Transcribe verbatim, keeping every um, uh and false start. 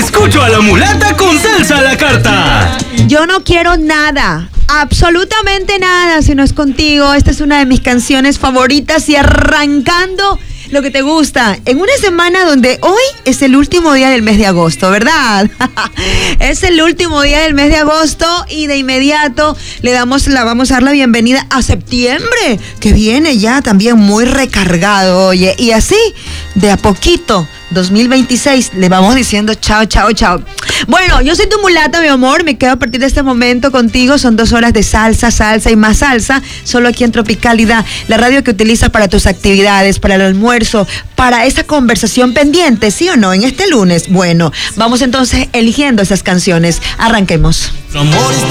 Escucho a la mulata con salsa a la carta. Yo no quiero nada, absolutamente nada si no es contigo. Esta es una de mis canciones favoritas y arrancando lo que te gusta en una semana donde hoy es el último día del mes de agosto, ¿verdad? Es el último día del mes de agosto y de inmediato le damos, la vamos a dar la bienvenida a septiembre, que viene ya también muy recargado, oye, y así de a poquito dos mil veintiséis le vamos diciendo chao, chao, chao. Bueno, yo soy tu mulata, mi amor, me quedo a partir de este momento contigo. Son dos horas de salsa, salsa y más salsa, solo aquí en Tropicalidad, la radio que utilizas para tus actividades, para el almuerzo, para esa conversación pendiente, ¿sí o no? En este lunes, bueno, vamos entonces eligiendo esas canciones. Arranquemos. Tu amor está